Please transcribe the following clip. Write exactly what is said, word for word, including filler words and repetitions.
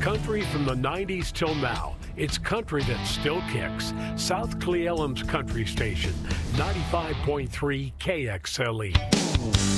Country from the nineties till now. It's country that still kicks. South Cle Elum's Country Station, ninety-five point three K X L E.